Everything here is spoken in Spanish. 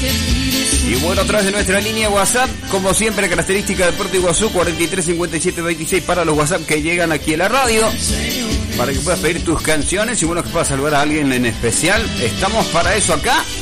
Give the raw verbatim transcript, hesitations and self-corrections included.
Y bueno, a través de nuestra línea WhatsApp, como siempre, característica de Puerto Iguazú, cuarenta y tres cincuenta y siete veintiséis para los WhatsApp que llegan aquí a la radio, para que puedas pedir tus canciones y bueno, que puedas saludar a alguien en especial. Estamos para eso acá.